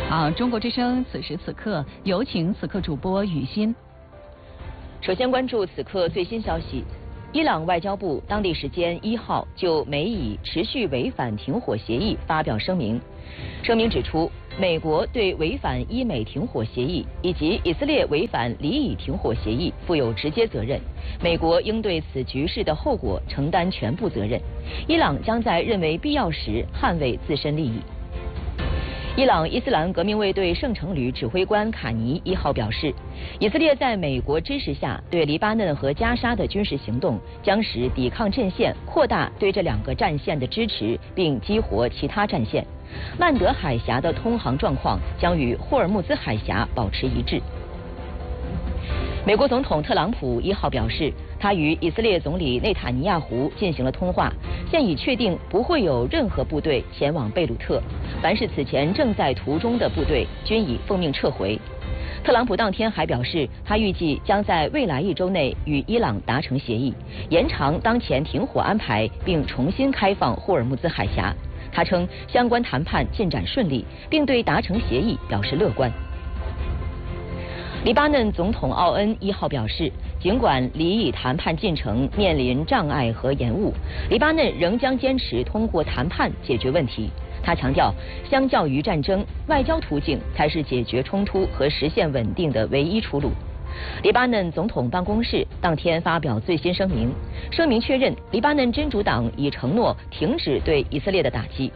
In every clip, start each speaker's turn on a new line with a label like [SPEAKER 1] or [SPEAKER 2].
[SPEAKER 1] 好，中国之声此时此刻有请此刻主播雨欣。
[SPEAKER 2] 首先关注此刻最新消息。伊朗外交部当地时间1号就美以持续违反停火协议发表声明。声明指出，美国对违反伊美停火协议以及以色列违反黎以停火协议负有直接责任，美国应对此局势的后果承担全部责任。伊朗将在认为必要时捍卫自身利益。伊朗伊斯兰革命卫队圣城旅指挥官卡尼1号表示，以色列在美国支持下对黎巴嫩和加沙的军事行动将使抵抗阵线扩大对这2个战线的支持，并激活其他战线。曼德海峡的通航状况将与霍尔木兹海峡保持一致。美国总统特朗普1号表示，他与以色列总理内塔尼亚胡进行了通话，现已确定不会有任何部队前往贝鲁特，凡是此前正在途中的部队均已奉命撤回。特朗普当天还表示，他预计将在未来1周内与伊朗达成协议，延长当前停火安排，并重新开放霍尔木兹海峡。他称相关谈判进展顺利，并对达成协议表示乐观。黎巴嫩总统奥恩1号表示，尽管黎以谈判进程面临障碍和延误，黎巴嫩仍将坚持通过谈判解决问题。他强调，相较于战争，外交途径才是解决冲突和实现稳定的唯一出路。黎巴嫩总统办公室当天发表最新声明，声明确认黎巴嫩真主党已承诺停止对以色列的打击。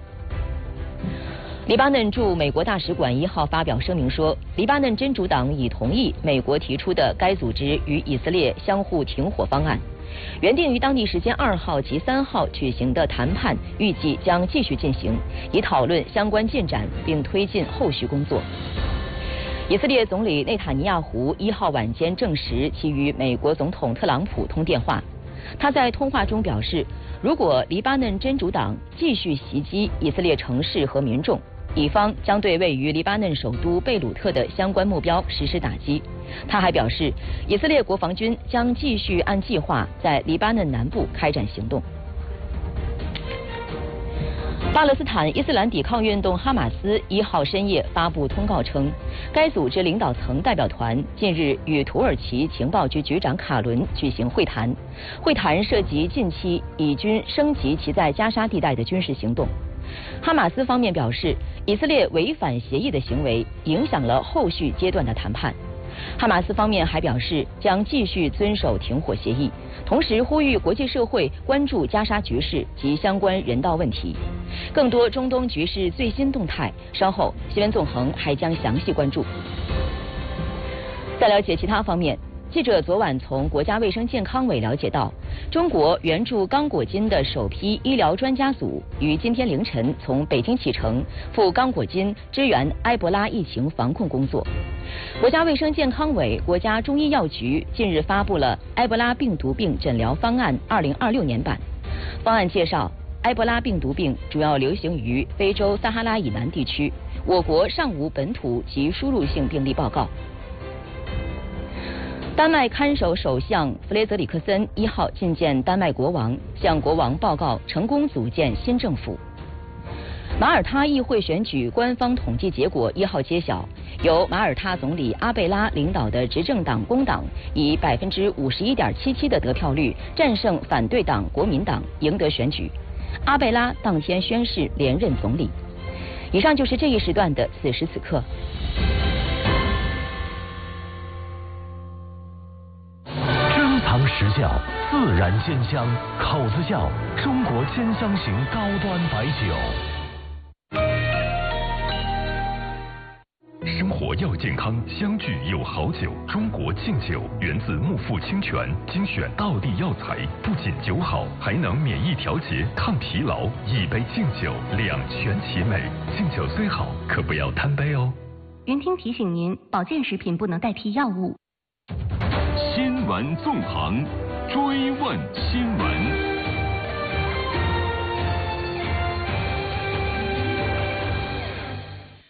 [SPEAKER 2] 黎巴嫩驻美国大使馆1号发表声明说，黎巴嫩真主党已同意美国提出的该组织与以色列相互停火方案。原定于当地时间2号及3号举行的谈判预计将继续进行，以讨论相关进展并推进后续工作。以色列总理内塔尼亚胡1号晚间证实其与美国总统特朗普通电话。他在通话中表示，如果黎巴嫩真主党继续袭击以色列城市和民众，以方将对位于黎巴嫩首都贝鲁特的相关目标实施打击。他还表示，以色列国防军将继续按计划在黎巴嫩南部开展行动。巴勒斯坦伊斯兰抵抗运动哈马斯1号深夜发布通告称，该组织领导层代表团近日与土耳其情报局局长卡伦举行会谈，会谈涉及近期以军升级其在加沙地带的军事行动。哈马斯方面表示，以色列违反协议的行为影响了后续阶段的谈判。哈马斯方面还表示，将继续遵守停火协议，同时呼吁国际社会关注加沙局势及相关人道问题。更多中东局势最新动态，稍后新闻纵横还将详细关注。再了解其他方面，记者昨晚从国家卫生健康委了解到，中国援助刚果金的首批医疗专家组于今天凌晨从北京启程，赴刚果金支援埃博拉疫情防控工作。国家卫生健康委、国家中医药局近日发布了埃博拉病毒病诊疗方案2026年版。方案介绍，埃博拉病毒病主要流行于非洲撒哈拉以南地区，我国尚无本土及输入性病例报告。丹麦看守首相弗雷泽里克森1号觐见丹麦国王，向国王报告成功组建新政府。马耳他议会选举官方统计结果1号揭晓，由马耳他总理阿贝拉领导的执政党工党以51.77%的得票率战胜反对党国民党，赢得选举。阿贝拉当天宣誓连任总理。以上就是这一时段的此时此刻。
[SPEAKER 3] 珍藏实窖，自然鲜香，口子窖，中国鲜香型高端白酒。生活要健康，相聚有好酒。中国敬酒源自木富清泉，精选道地药材，不仅酒好，还能免疫调节、抗疲劳。一杯敬酒，两全其美。敬酒虽好，可不要贪杯哦。
[SPEAKER 4] 云听提醒您，保健食品不能代替药物。
[SPEAKER 3] 新闻纵横，追问新闻。
[SPEAKER 1] 昨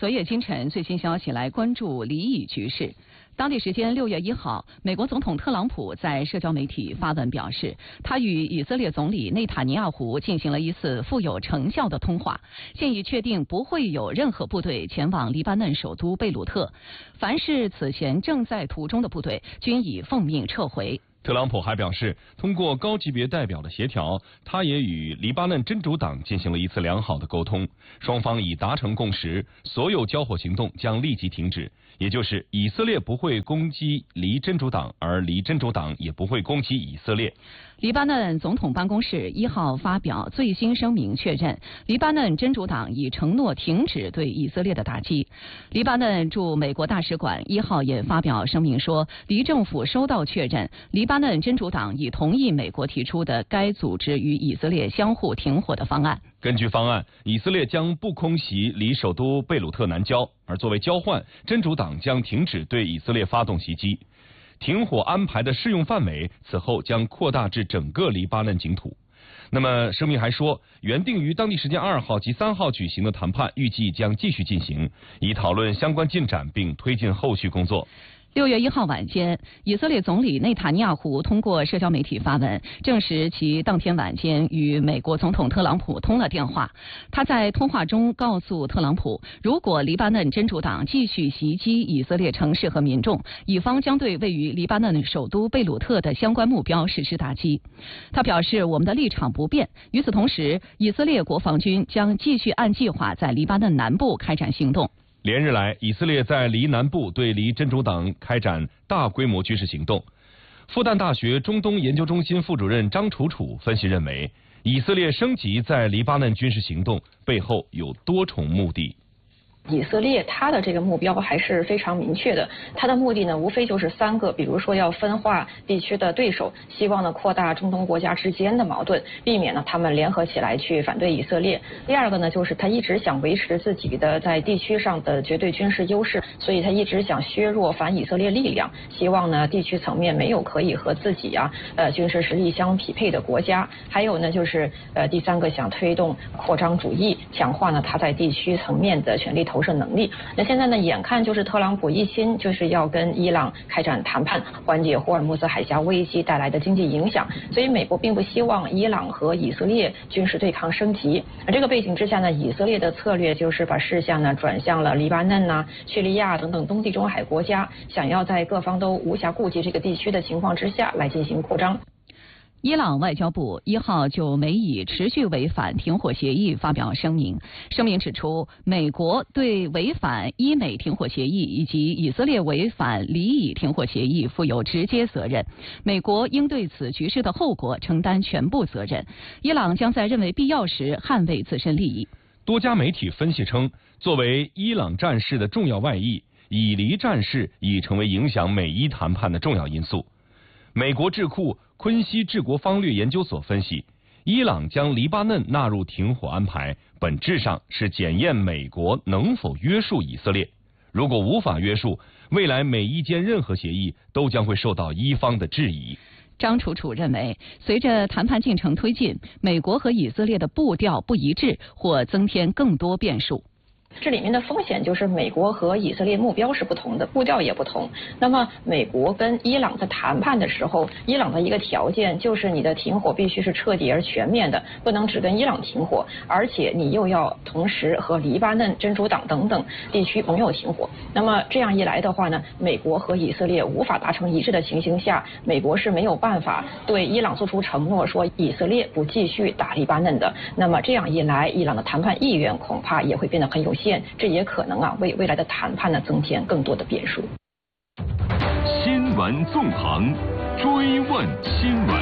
[SPEAKER 1] 昨夜今晨最新消息来关注黎以局势。当地时间6月1号，美国总统特朗普在社交媒体发文表示，他与以色列总理内塔尼亚胡进行了一次富有成效的通话，现已确定不会有任何部队前往黎巴嫩首都贝鲁特，凡是此前正在途中的部队均已奉命撤回。
[SPEAKER 5] 特朗普还表示，通过高级别代表的协调，他也与黎巴嫩真主党进行了一次良好的沟通，双方已达成共识，所有交火行动将立即停止，也就是以色列不会攻击黎真主党，而黎真主党也不会攻击以色列。
[SPEAKER 1] 黎巴嫩总统办公室1号发表最新声明，确认黎巴嫩真主党已承诺停止对以色列的打击。黎巴嫩驻美国大使馆1号也发表声明说，黎政府收到确认，黎巴嫩真主党已同意美国提出的该组织与以色列相互停火的方案。
[SPEAKER 5] 根据方案，以色列将不空袭离首都贝鲁特南郊，而作为交换，真主党将停止对以色列发动袭击。停火安排的适用范围此后将扩大至整个黎巴嫩境土。那么声明还说，原定于当地时间2号及3号举行的谈判预计将继续进行，以讨论相关进展并推进后续工作。
[SPEAKER 1] 6月1号晚间，以色列总理内塔尼亚胡通过社交媒体发文，证实其当天晚间与美国总统特朗普通了电话。他在通话中告诉特朗普，如果黎巴嫩真主党继续袭击以色列城市和民众，以方将对位于黎巴嫩首都贝鲁特的相关目标实施打击。他表示，我们的立场不变。与此同时，以色列国防军将继续按计划在黎巴嫩南部开展行动。
[SPEAKER 5] 连日来，以色列在黎南部对黎真主党开展大规模军事行动。复旦大学中东研究中心副主任张楚楚分析认为，以色列升级在黎巴嫩军事行动背后有多重目的。
[SPEAKER 6] 以色列它的这个目标还是非常明确的，它的目的呢无非就是3个，比如说要分化地区的对手，希望呢扩大中东国家之间的矛盾，避免呢他们联合起来去反对以色列。第2个呢就是他一直想维持自己的在地区上的绝对军事优势，所以他一直想削弱反以色列力量，希望呢地区层面没有可以和自己军事实力相匹配的国家。还有呢就是第3个想推动扩张主义，强化呢他在地区层面的权力投射能力。那现在呢，眼看就是特朗普一心就是要跟伊朗开展谈判，缓解霍尔木兹海峡危机带来的经济影响，所以美国并不希望伊朗和以色列军事对抗升级。而这个背景之下呢，以色列的策略就是把视线呢转向了黎巴嫩叙利亚等等东地中海国家，想要在各方都无暇顾及这个地区的情况之下来进行扩张。
[SPEAKER 1] 伊朗外交部1号就美以持续违反停火协议发表声明，声明指出，美国对违反伊美停火协议以及以色列违反黎以停火协议负有直接责任，美国应对此局势的后果承担全部责任。伊朗将在认为必要时捍卫自身利益。
[SPEAKER 5] 多家媒体分析称，作为伊朗战事的重要外溢，以黎战事已成为影响美伊谈判的重要因素。美国智库昆西治国方略研究所分析，伊朗将黎巴嫩纳入停火安排，本质上是检验美国能否约束以色列。如果无法约束，未来美伊间任何协议都将会受到伊方的质疑。
[SPEAKER 1] 张楚楚认为，随着谈判进程推进，美国和以色列的步调不一致，或增添更多变数。
[SPEAKER 6] 这里面的风险就是美国和以色列目标是不同的，步调也不同。那么美国跟伊朗在谈判的时候，伊朗的一个条件就是你的停火必须是彻底而全面的，不能只跟伊朗停火，而且你又要同时和黎巴嫩真主党等等地区朋友停火。那么这样一来的话呢，美国和以色列无法达成一致的情形下，美国是没有办法对伊朗做出承诺说以色列不继续打黎巴嫩的。那么这样一来，伊朗的谈判意愿恐怕也会变得很有限，这也可能为未来的谈判呢增添更多的变数。
[SPEAKER 3] 新闻纵横，追问新闻。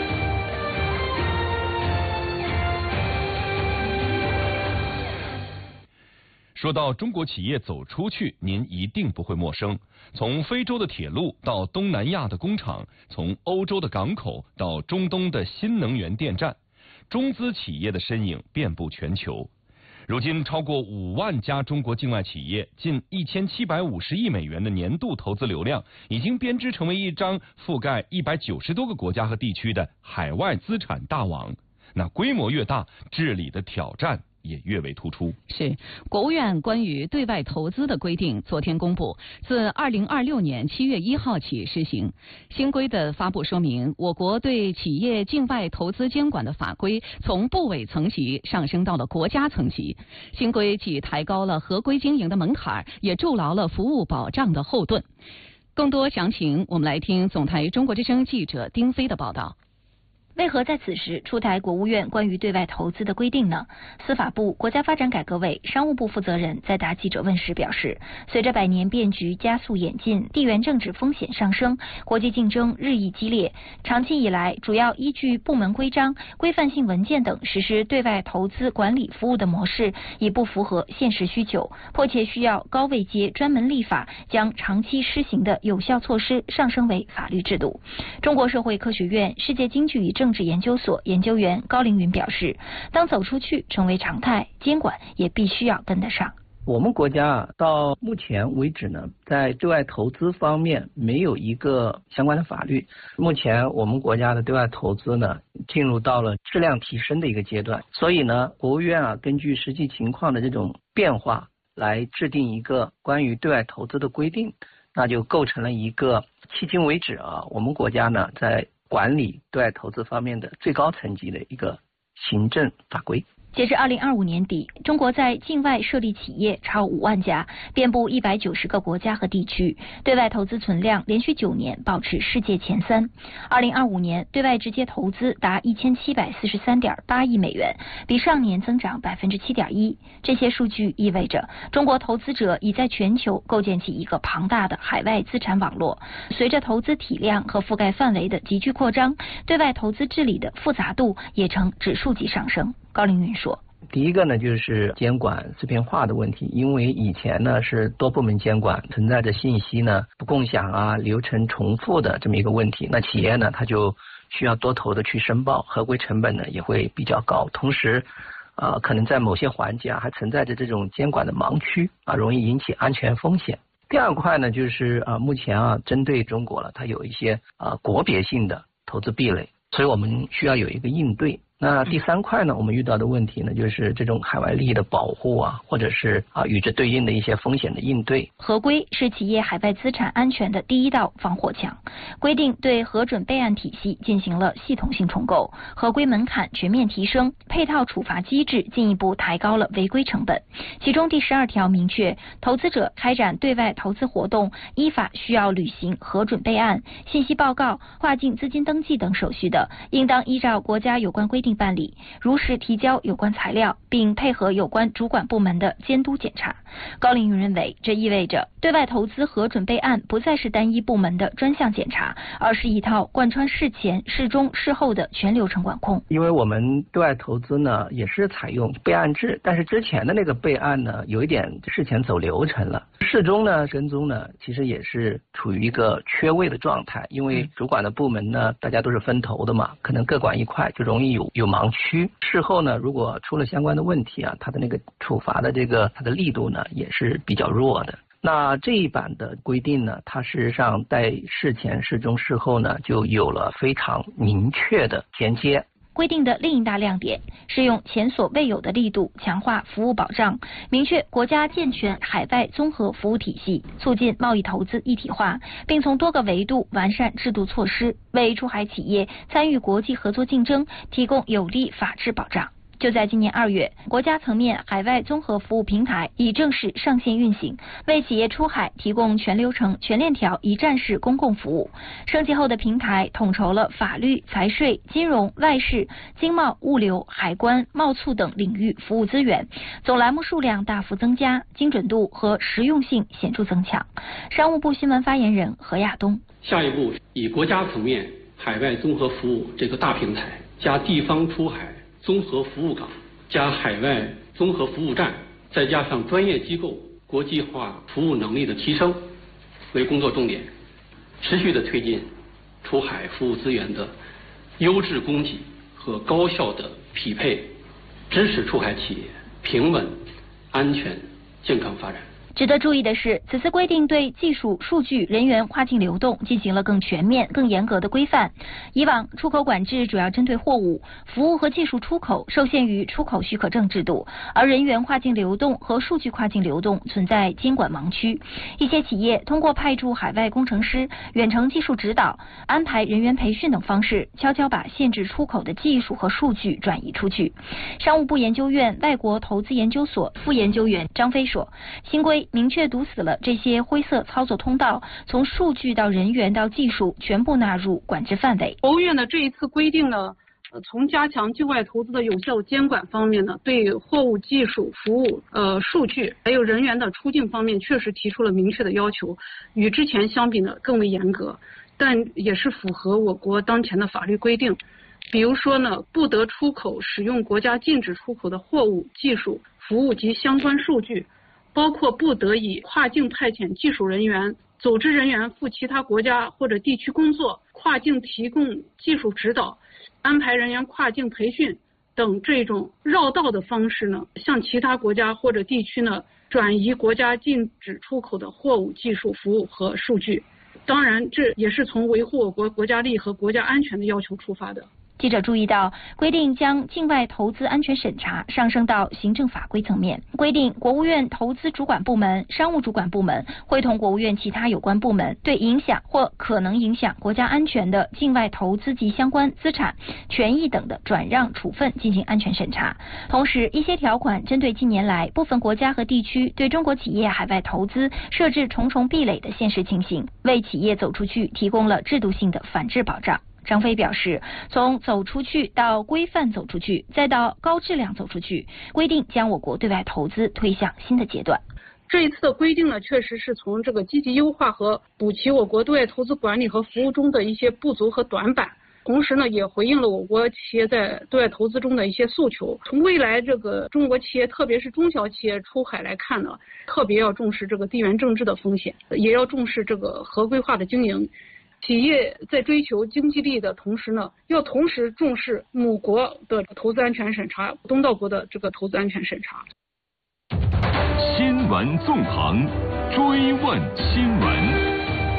[SPEAKER 5] 说到中国企业走出去，您一定不会陌生。从非洲的铁路到东南亚的工厂，从欧洲的港口到中东的新能源电站，中资企业的身影遍布全球。如今，超过5万家中国境外企业，近1750亿美元的年度投资流量，已经编织成为一张覆盖190多个国家和地区的海外资产大网。那规模越大，治理的挑战也越为突出。
[SPEAKER 1] 是，国务院关于对外投资的规定昨天公布，自2026年7月1号起施行。新规的发布说明，我国对企业境外投资监管的法规从部委层级上升到了国家层级。新规既抬高了合规经营的门槛，也筑牢了服务保障的后盾。更多详情，我们来听总台中国之声记者丁飞的报道。
[SPEAKER 4] 为何在此时出台国务院关于对外投资的规定呢？司法部、国家发展改革委、商务部负责人在答记者问时表示，随着百年变局加速演进，地缘政治风险上升，国际竞争日益激烈，长期以来主要依据部门规章、规范性文件等实施对外投资管理服务的模式已不符合现实需求，迫切需要高位阶专门立法，将长期施行的有效措施上升为法律制度。中国社会科学院世界经济与政治研究所研究员高凌云表示，当走出去成为常态，监管也必须要跟得上。
[SPEAKER 7] 我们国家到目前为止呢，在对外投资方面没有一个相关的法律。目前我们国家的对外投资呢，进入到了质量提升的一个阶段，所以呢，国务院根据实际情况的这种变化，来制定一个关于对外投资的规定，那就构成了一个迄今为止我们国家呢在管理对外投资方面的最高层级的一个行政法规。
[SPEAKER 4] 截至2025年底，中国在境外设立企业超5万家，遍布190个国家和地区，对外投资存量连续9年保持世界前3。2025年对外直接投资达1743.8亿美元，比上年增长7.1%。这些数据意味着中国投资者已在全球构建起一个庞大的海外资产网络。随着投资体量和覆盖范围的急剧扩张，对外投资治理的复杂度也呈指数级上升。高凌云说，
[SPEAKER 7] 第一个呢就是监管碎片化的问题，因为以前呢是多部门监管，存在着信息呢不共享流程重复的这么一个问题，那企业呢它就需要多头的去申报，合规成本呢也会比较高，同时可能在某些环节还存在着这种监管的盲区容易引起安全风险。第二块呢就是目前针对中国了，它有一些国别性的投资壁垒，所以我们需要有一个应对。那第三块呢，我们遇到的问题呢，就是这种海外利益的保护或者是与之对应的一些风险的应对。
[SPEAKER 4] 合规是企业海外资产安全的第一道防火墙，规定对核准备案体系进行了系统性重构，合规门槛全面提升，配套处罚机制进一步抬高了违规成本。其中第12条明确，投资者开展对外投资活动，依法需要履行核准备案、信息报告、跨境资金登记等手续的，应当依照国家有关规定办理，如实提交有关材料，并配合有关主管部门的监督检查。高凌云认为，这意味着对外投资核准备案不再是单一部门的专项检查，而是一套贯穿事前、事中、事后的全流程管控。
[SPEAKER 7] 因为我们对外投资呢也是采用备案制，但是之前的那个备案呢有一点事前走流程了，事中呢跟踪呢其实也是处于一个缺位的状态，因为主管的部门呢大家都是分头的嘛，可能各管一块就容易有盲区。事后呢如果出了相关的问题它的那个处罚的它的力度呢也是比较弱的。那这一版的规定呢，它事实上在事前、事中、事后呢就有了非常明确的衔接。
[SPEAKER 4] 规定的另一大亮点是用前所未有的力度强化服务保障，明确国家健全海外综合服务体系，促进贸易投资一体化，并从多个维度完善制度措施，为出海企业参与国际合作竞争提供有力法治保障。就在今年2月，国家层面海外综合服务平台已正式上线运行，为企业出海提供全流程、全链条一站式公共服务。升级后的平台统筹了法律、财税、金融、外事、经贸、物流、海关、贸促等领域服务资源，总栏目数量大幅增加，精准度和实用性显著增强。商务部新闻发言人何亚东：
[SPEAKER 8] 下一步以国家层面海外综合服务这个大平台，加地方出海综合服务岗，加海外综合服务站，再加上专业机构国际化服务能力的提升为工作重点，持续的推进出海服务资源的优质供给和高效的匹配，支持出海企业平稳、安全、健康发展。
[SPEAKER 4] 值得注意的是，此次规定对技术、数据、人员跨境流动进行了更全面、更严格的规范。以往出口管制主要针对货物、服务和技术出口受限于出口许可证制度，而人员跨境流动和数据跨境流动存在监管盲区。一些企业通过派驻海外工程师、远程技术指导、安排人员培训等方式，悄悄把限制出口的技术和数据转移出去。商务部研究院外国投资研究所副研究员张飞说，新规明确堵死了这些灰色操作通道，从数据到人员到技术全部纳入管制范围。
[SPEAKER 9] 国务院的这一次规定呢，从加强境外投资的有效监管方面呢，对货物、技术、服务、数据还有人员的出境方面确实提出了明确的要求，与之前相比呢更为严格，但也是符合我国当前的法律规定。比如说呢，不得出口使用国家禁止出口的货物、技术、服务及相关数据，包括不得以跨境派遣技术人员、组织人员赴其他国家或者地区工作、跨境提供技术指导、安排人员跨境培训等这种绕道的方式呢，向其他国家或者地区呢转移国家禁止出口的货物、技术、服务和数据。当然，这也是从维护我国国家利益和国家安全的要求出发的。
[SPEAKER 4] 记者注意到，规定将境外投资安全审查上升到行政法规层面，规定国务院投资主管部门、商务主管部门会同国务院其他有关部门，对影响或可能影响国家安全的境外投资及相关资产、权益等的转让处分进行安全审查。同时，一些条款针对近年来部分国家和地区对中国企业海外投资设置重重壁垒的现实情形，为企业走出去提供了制度性的反制保障。张飞表示，从走出去到规范走出去，再到高质量走出去，规定将我国对外投资推向新的阶段。
[SPEAKER 9] 这一次的规定呢，确实是从这个积极优化和补齐我国对外投资管理和服务中的一些不足和短板，同时呢，也回应了我国企业在对外投资中的一些诉求。从未来这个中国企业，特别是中小企业出海来看呢，特别要重视这个地缘政治的风险，也要重视这个合规化的经营。企业在追求经济利益的同时呢，要同时重视母国的投资安全审查、东道国的这个投资安全审查。
[SPEAKER 3] 新闻纵横，追问新闻。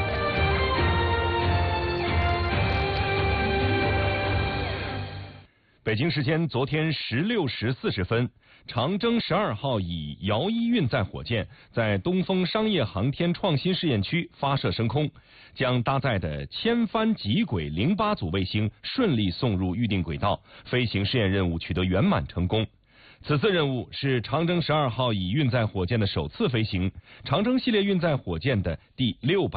[SPEAKER 5] 北京时间昨天16时40分，长征12号乙遥一运载火箭在东风商业航天创新试验区发射升空，将搭载的千帆极轨08组卫星顺利送入预定轨道，飞行试验任务取得圆满成功。此次任务是长征12号乙运载火箭的首次飞行，长征系列运载火箭的第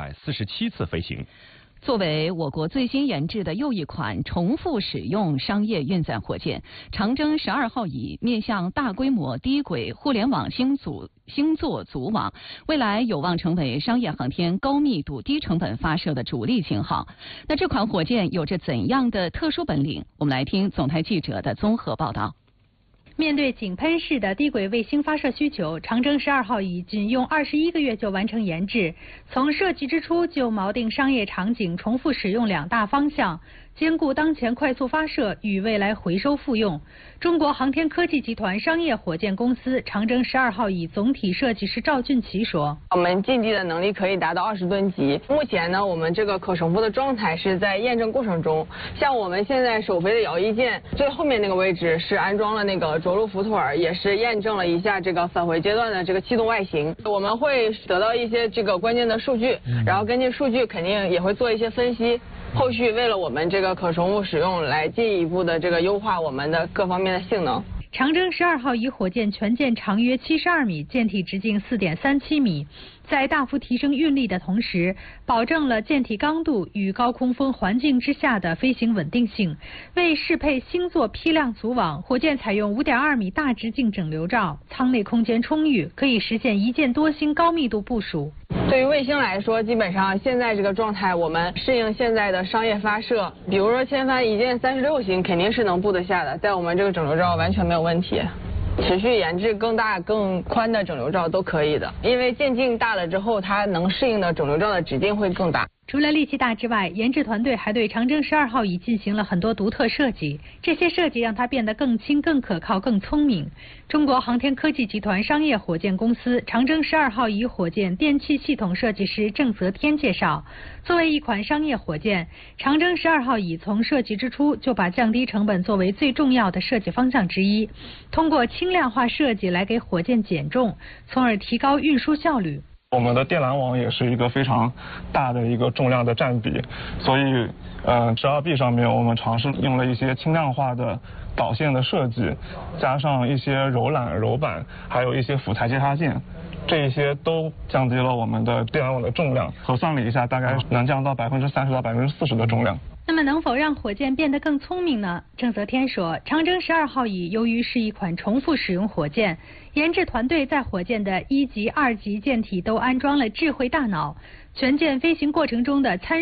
[SPEAKER 5] 647次飞行。
[SPEAKER 1] 作为我国最新研制的又一款重复使用商业运载火箭，长征12号乙面向大规模低轨互联网星座组网，未来有望成为商业航天高密度、低成本发射的主力型号。那这款火箭有着怎样的特殊本领？我们来听总台记者的综合报道。
[SPEAKER 10] 面对井喷式的低轨卫星发射需求，长征12号乙仅用21个月就完成研制，从设计之初就锚定商业场景重复使用两大方向，兼顾当前快速发射与未来回收复用。中国航天科技集团商业火箭公司长征12号乙总体设计师赵俊奇说：“
[SPEAKER 11] 我们近地的能力可以达到20吨级。目前呢，我们这个可重复的状态是在验证过程中。像我们现在首飞的遥一舰最后面那个位置是安装了那个着陆浮腿，也是验证了一下这个返回阶段的这个气动外形。我们会得到一些这个关键的数据，然后根据数据肯定也会做一些分析。”后续为了我们这个可重复使用，来进一步的这个优化我们的各方面的性能。
[SPEAKER 10] 长征12号乙火箭全舰长约72米，舰体直径4.37米，在大幅提升运力的同时，保证了舰体刚度与高空风环境之下的飞行稳定性。为适配星座批量组网，火箭采用5.2米大直径整流罩，舱内空间充裕，可以实现一箭多星高密度部署。
[SPEAKER 11] 对于卫星来说，基本上现在这个状态，我们适应现在的商业发射，比如说千帆一箭36星，肯定是能布得下的，在我们这个整流罩完全没有问题。持续研制更大更宽的整流罩都可以的，因为舰径大了之后，它能适应的整流罩的直径会更大。
[SPEAKER 10] 除了力气大之外，研制团队还对长征12号乙进行了很多独特设计，这些设计让它变得更轻、更可靠、更聪明。中国航天科技集团商业火箭公司长征12号乙火箭电气系统设计师郑泽天介绍，作为一款商业火箭，长征12号乙从设计之初就把降低成本作为最重要的设计方向之一，通过轻量化设计来给火箭减重，从而提高运输效率。
[SPEAKER 12] 我们的电缆网也是一个非常大的一个重量的占比，所以12B 上面我们尝试用了一些轻量化的导线的设计，加上一些柔板，还有一些辅材接插件，这一些都降低了我们的电缆网的重量，核算了一下，大概能降到30%到40%的重量。
[SPEAKER 10] 那么能否让火箭变得更聪明呢？郑泽天说，长征12号乙由于是一款重复使用火箭，研制团队在火箭的1级、2级舰体都安装了智慧大脑，全舰飞行过程中的参